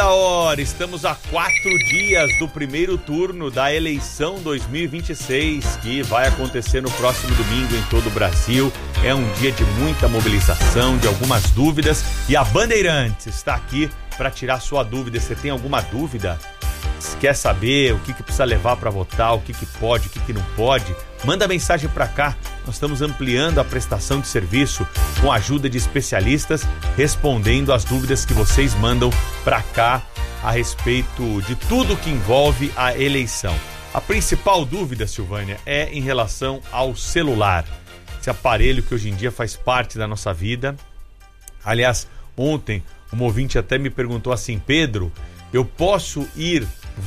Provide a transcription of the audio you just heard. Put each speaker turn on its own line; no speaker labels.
da hora, estamos a 4 dias do primeiro turno da eleição 2026, que vai acontecer no próximo domingo em todo o Brasil. É um dia de muita mobilização, de algumas dúvidas, e a Bandeirantes está aqui para tirar sua dúvida. Você tem alguma dúvida? Quer saber o que precisa levar para votar, o que pode, o que não pode? Manda mensagem para cá. Nós estamos ampliando a prestação de serviço com a ajuda de especialistas, respondendo as dúvidas que vocês mandam para cá a respeito de tudo que envolve a eleição. A principal dúvida, Silvânia, é em relação ao celular. Esse aparelho que hoje em dia faz parte da nossa vida. Aliás, ontem um ouvinte até me perguntou assim: Pedro, eu posso ir